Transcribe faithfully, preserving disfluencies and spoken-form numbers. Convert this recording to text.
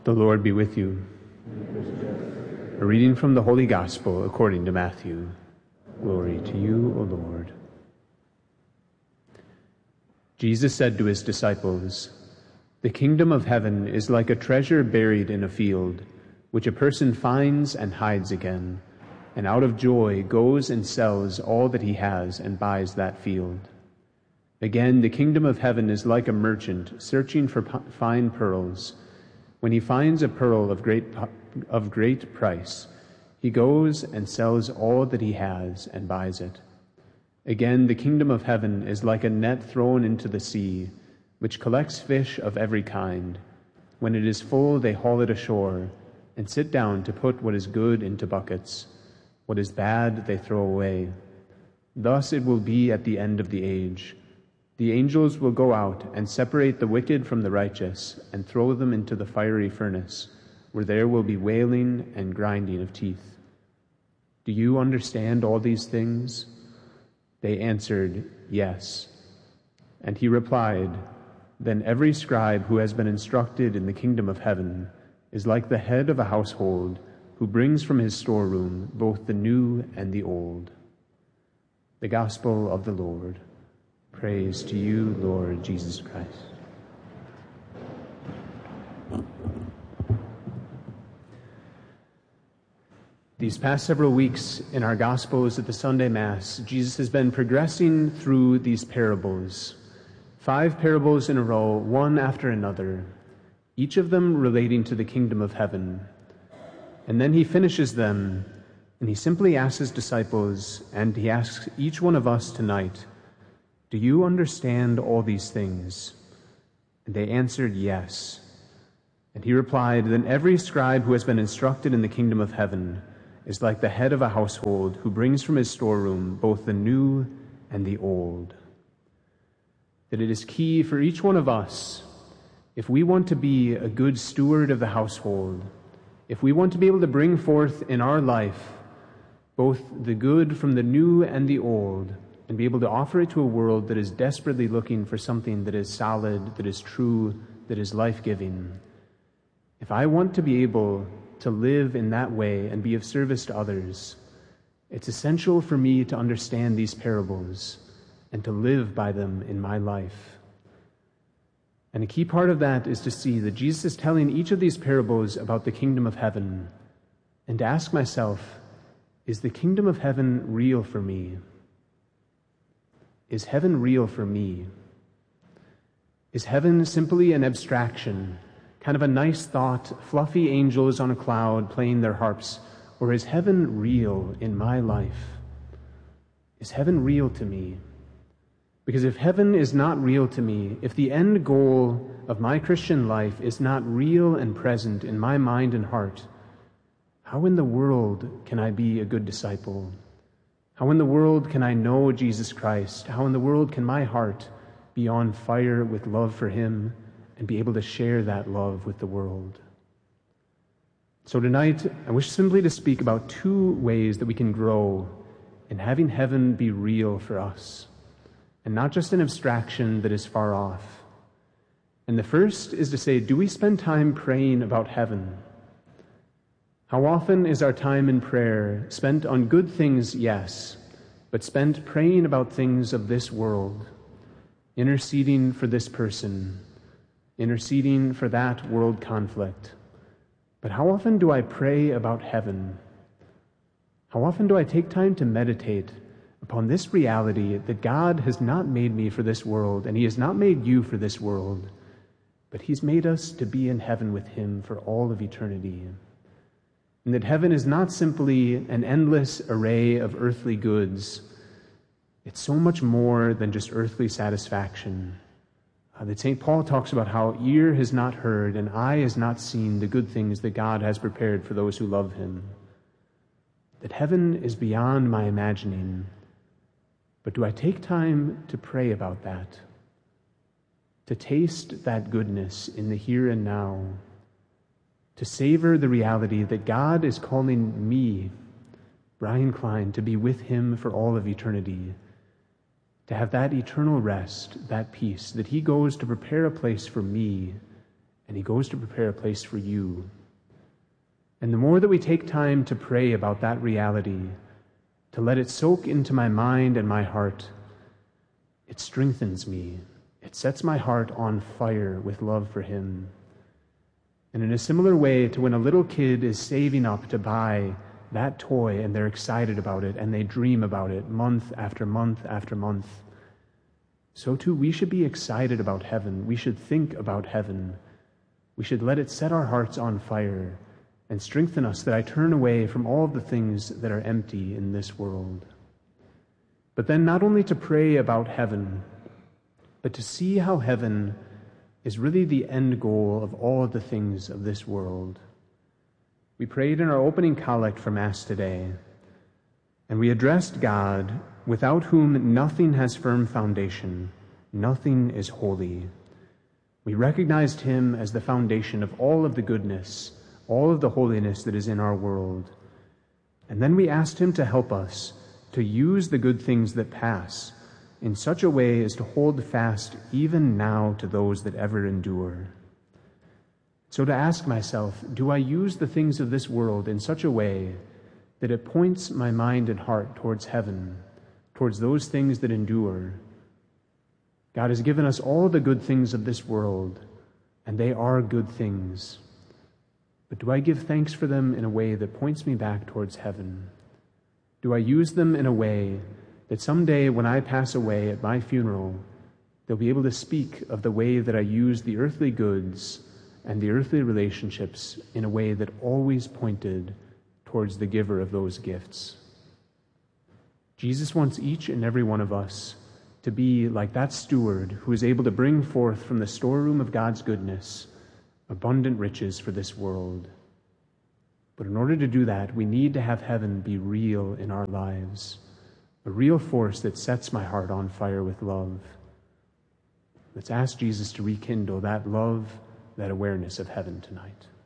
The Lord be with you. A reading from the Holy Gospel according to Matthew. Glory to you, O Lord. Jesus said to his disciples, "The kingdom of heaven is like a treasure buried in a field, which a person finds and hides again, and out of joy goes and sells all that he has and buys that field. Again, the kingdom of heaven is like a merchant searching for fine pearls. When he finds a pearl of great of great price, he goes and sells all that he has and buys it. Again, the kingdom of heaven is like a net thrown into the sea, which collects fish of every kind. When it is full, they haul it ashore and sit down to put what is good into buckets. What is bad, they throw away. Thus it will be at the end of the age. The angels will go out and separate the wicked from the righteous and throw them into the fiery furnace, where there will be wailing and grinding of teeth. Do you understand all these things?" They answered, "Yes." And he replied, "Then every scribe who has been instructed in the kingdom of heaven is like the head of a household who brings from his storeroom both the new and the old." The Gospel of the Lord. Praise to you, Lord Jesus Christ. These past several weeks in our Gospels at the Sunday Mass, Jesus has been progressing through these parables. Five parables in a row, one after another, each of them relating to the kingdom of heaven. And then he finishes them, and he simply asks his disciples, and he asks each one of us tonight, "Do you understand all these things?" And they answered, "Yes." And he replied, "Then every scribe who has been instructed in the kingdom of heaven is like the head of a household who brings from his storeroom both the new and the old." That it is key for each one of us, if we want to be a good steward of the household, if we want to be able to bring forth in our life both the good from the new and the old, and be able to offer it to a world that is desperately looking for something that is solid, that is true, that is life-giving. If I want to be able to live in that way and be of service to others, it's essential for me to understand these parables and to live by them in my life. And a key part of that is to see that Jesus is telling each of these parables about the kingdom of heaven, and to ask myself, is the kingdom of heaven real for me? Is heaven real for me? Is heaven simply an abstraction, kind of a nice thought, fluffy angels on a cloud playing their harps? Or is heaven real in my life? Is heaven real to me? Because if heaven is not real to me, if the end goal of my Christian life is not real and present in my mind and heart, how in the world can I be a good disciple? How in the world can I know Jesus Christ? How in the world can my heart be on fire with love for him and be able to share that love with the world? So tonight, I wish simply to speak about two ways that we can grow in having heaven be real for us, and not just an abstraction that is far off. And the first is to say, do we spend time praying about heaven? How often is our time in prayer spent on good things, yes, but spent praying about things of this world, interceding for this person, interceding for that world conflict? But how often do I pray about heaven? How often do I take time to meditate upon this reality that God has not made me for this world, and he has not made you for this world, but he's made us to be in heaven with him for all of eternity? And that heaven is not simply an endless array of earthly goods. It's so much more than just earthly satisfaction. Uh, that Saint Paul talks about how ear has not heard and eye has not seen the good things that God has prepared for those who love him. That heaven is beyond my imagining. But do I take time to pray about that? To taste that goodness in the here and now? To savor the reality that God is calling me, Brian Klein, to be with him for all of eternity, to have that eternal rest, that peace, that he goes to prepare a place for me, and he goes to prepare a place for you. And the more that we take time to pray about that reality, to let it soak into my mind and my heart, it strengthens me. It sets my heart on fire with love for him. And in a similar way to when a little kid is saving up to buy that toy and they're excited about it and they dream about it month after month after month, so too we should be excited about heaven. We should think about heaven. We should let it set our hearts on fire and strengthen us that I turn away from all of the things that are empty in this world. But then not only to pray about heaven, but to see how heaven is really the end goal of all of the things of this world. We prayed in our opening collect for Mass today, and we addressed God, without whom nothing has firm foundation, nothing is holy. We recognized him as the foundation of all of the goodness, all of the holiness that is in our world. And then we asked him to help us to use the good things that pass in such a way as to hold fast even now to those that ever endure. So to ask myself, do I use the things of this world in such a way that it points my mind and heart towards heaven, towards those things that endure? God has given us all the good things of this world, and they are good things. But do I give thanks for them in a way that points me back towards heaven? Do I use them in a way that someday when I pass away at my funeral, they'll be able to speak of the way that I used the earthly goods and the earthly relationships in a way that always pointed towards the giver of those gifts? Jesus wants each and every one of us to be like that steward who is able to bring forth from the storeroom of God's goodness abundant riches for this world. But in order to do that, we need to have heaven be real in our lives, a real force that sets my heart on fire with love. Let's ask Jesus to rekindle that love, that awareness of heaven tonight.